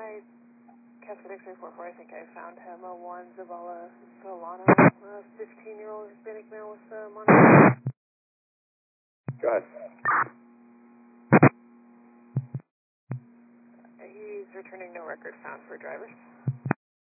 Casper X-ray 44, I think I found him. A 1 Zavala Solano, 15-year-old Hispanic male with monocle. Go ahead. He's returning no record found for drivers.